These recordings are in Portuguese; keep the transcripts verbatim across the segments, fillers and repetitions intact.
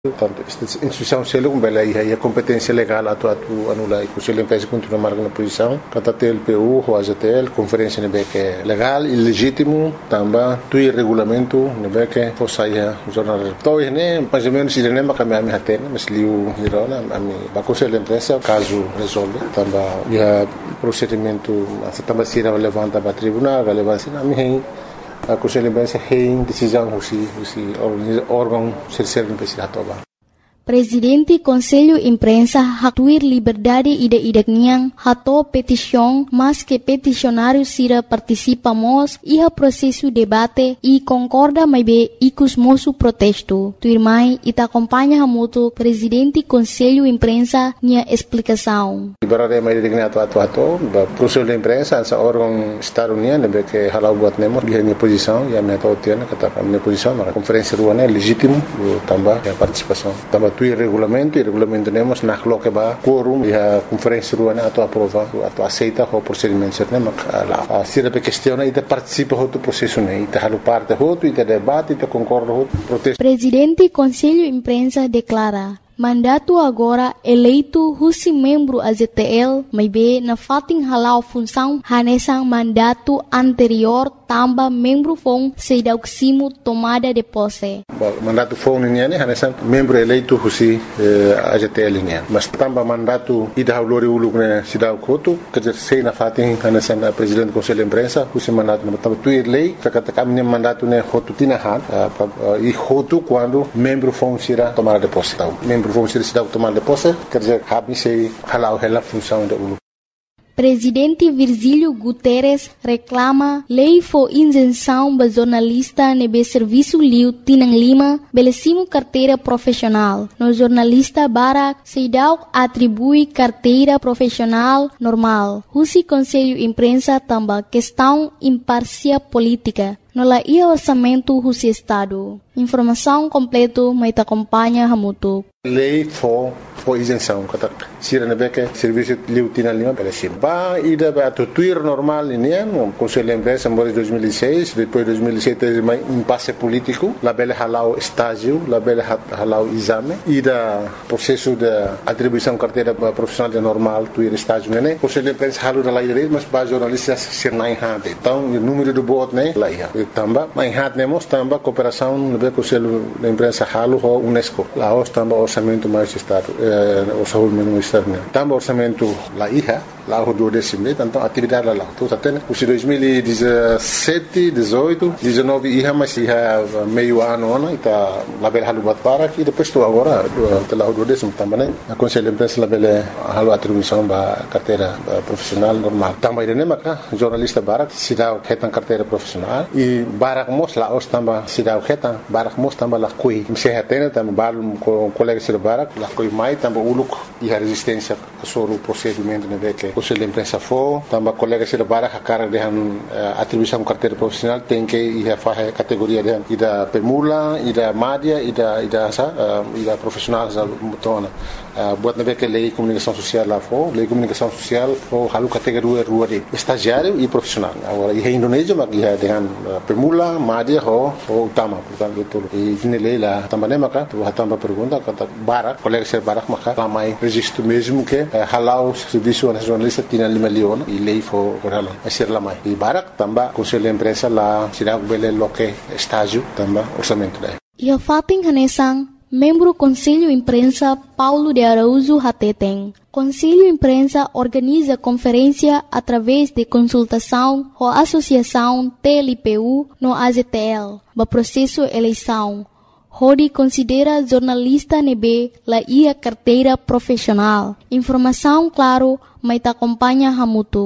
Portanto, esta instituição se ele bela aí a competência legal atu atu anula e o Conselho de Imprensa continua marcando a posição kata T L P U ou A Z T L conferência nebe que é legal e legítimo também tu regulamento nebe que fosse aí o jornal então né mais ou menos ele nem mas kami ami haten mas liu hirona ami ba Conselho de Imprensa caso resolve também e procedimento essa também se levanta para tribunal relevância ami a Conselho de Imprensa tem decisão husi husi órgão terceiro investigador. Presidente Conselho Imprensa hatuir liberdade ide-ide niang hato petição mas que peticionário sira participamos iha processo debate e concorda mais be icus moço protesto. Tuirmai ita acompanha hamuto Presidente Conselho Imprensa nia explicação. Liberdade mais ide ato ato ato Conselho de Imprensa essa órgão Estado União nebe que halau buat nemo dia minha posição e a minha totiana kata minha posição na conferência ruana é legítimo também a participação também tu regulamento e regulamento temos na coloca ba quorum e a conferência ruana ato aprova ato aceita o procedimento certo mas a sira pe questiona e participa do processo né e halu parte outro e debate e concorda outro protesto. Presidente Conselho Imprensa declara mandato agora eleito husi membro A Z T L may be na fating halau função hanesang mandato anterior tamba membro fong sedauksimo tomada de posse. Mandato fong niya ne hanesang membro eleito husi eh, A Z T L niya. Mas tamba mandato ida haulori uluk ne sidau koto kajer sei na fating hanesang uh, presidente do Conselho de Imprensa husi mandato na tamba tuir lei kata kami mandato ne hotu tinahan uh, uh, e hotu quando membro fong sira tomada de posse. Membro vão ser cidade tomar de posse, quer dizer, habem se halau hela função da U L U. Presidente Virgílio Guterres reclama lei for isenção ba jornalista nebe serviço liu tinang lima belecimo carteira profissional. No jornalista Barak Seidau atribui carteira profissional normal. Husi Conselho Imprensa tamba questão imparcial política. No la ia orçamento husi Estado. Informação completo mai ta acompanha hamutu. Lei for for isenção kata sira nebe que serviço liu tinang lima belecimo. Ba ida ba tuir normal ini o Conselho de Imprensa em dois mil e seis, depois de dois mil e sete mais impasse político, la bela halau estágio, la bela halau exame, ida processo de atribuição carteira profissional de normal, tuir estágio né. Conselho de Imprensa halu da lei mas ba jornalistas ser nai hade. Então o número do voto né lá ia. Tamba mai hat nemos tamba cooperação no Conselho de Imprensa halu ho UNESCO. Lá os tamba orçamento mais estado, eh, orçamento mais estado né. Tamba orçamento lá ia. Lá o do décimo, então atividade lá. Então até o dois mil e dezessete, dezoito, dezenove ia mas ia meio ano ano está lá bela halu bat para que depois estou agora lá o do décimo também né. A Conselho de Imprensa lá bela halu atribuição ba carteira profissional normal. Também né maca jornalista Barak se dá o retan carteira profissional e Barak mos lá os também se dá o retan Barak mos também lá coi. Se retena também balu com colegas de Barak lá coi mais também o lucro e a resistência sobre o procedimento né que Conselho de Imprensa for, também colegas de Barak a cara de atribuição carteira profissional tem que ir a fazer categoria de ida permula, ida média, ida ida asa, ida profissional asa mutona. Buat nabe que lei comunicação social lá for, lei comunicação social for halu categoria rua de estagiário e profissional. Agora em Indonésia mas ia dengan permula, média ou ou utama, portanto tudo. E ini lei lá também maka, tu também pergunta kata Barak, colegas de Barak maka ramai registro mesmo que halau serviço nacional tinha lima leon e lei for corala a ser lá mais e Barak também Conselho de Imprensa lá será bele loque estágio também orçamento daí. E a fating hanesang membro Conselho Imprensa Paulo de Araújo Hateteng. Conselho Imprensa organiza conferência através de consultação com a Associação T L P U no A Z T L, ba processo eleição. Hodi considera jornalista nebe la ia carteira profissional. Informação claro, mas te acompanha hamutu.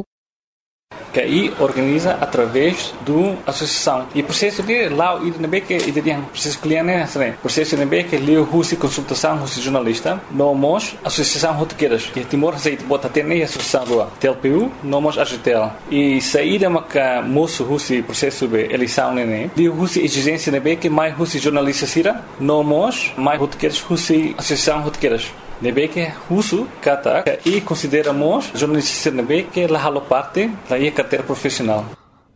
Que aí organiza através do associação e processo de lá o nebe que ele tem processo cliente né processo nebe que leu husi consultação husi jornalista nomos associação rotequeiras que Timor aceita bota ter nem associação do T L P U nomos A Z T L e saída maca moço husi processo de eleição né de husi exigência nebe que mais husi jornalista sira nomos mais rotequeiras husi associação rotequeiras nebe que husu kata e consideramos jornalista nebe que la halo parte da ia carteira profissional.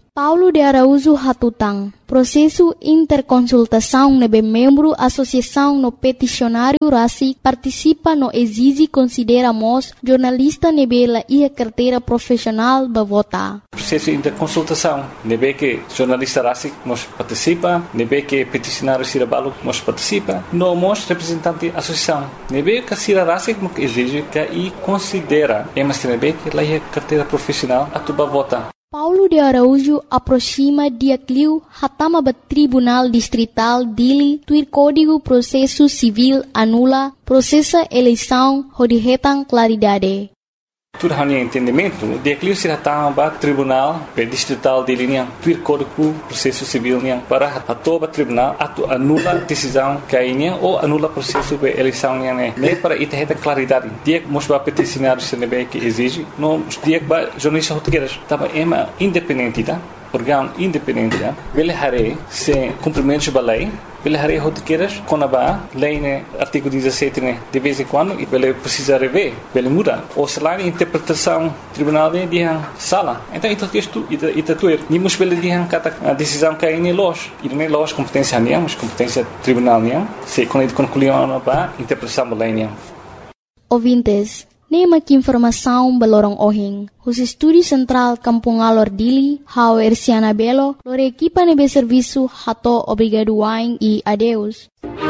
Paulo de Araújo Hatutang, processo interconsultação nebe membro associação no peticionário RACIC participa no exige consideramos jornalista nebe la ia carteira profissional ba votar. Processo interconsultação, nebe que jornalista RACIC nos participa, nebe que peticionário Cirabalo nos participa, nós representante associação, nebe que Cira RACIC exige que e considera, é mas nebe que la ia carteira profissional a tu ba votar. Paulo de Araújo aproxima dia cliu hatama ba Tribunal Distrital dili tuir Código Processo Civil anula processa eleição rodihetan claridade. Tudo hanya entendimento, dia cliu se hatama ba Tribunal Distrital dili niang tuir Código Processo Civil niang para hatoba tribunal atu anula decisão kainya ou anula processo de eleição niang ne ne para itaheta claridade. Dia mos ba peticionário se nebe que exige, no dia ba jornalista português tava ema independente tá? Órgão independente, tá? Ele hare se cumprimento da lei, ele hare rotiqueiras com a lei né artigo dezessete né de vez em quando e ele precisa rever, ele muda ou se lá a interpretação tribunal de dia sala. Então isso texto ita ita tuer, nimos pela dia kata a decisão que aí nós, e nem nós competência nem, mas competência tribunal nem, se quando ele concluiu a interpretação da lei nem. Ouvintes, nema que informação balorong ohing. Os estúdio central Kampung Alor Dili, hao Erciana Belo, lore equipa nebe serviço hato obrigado wain e adeus.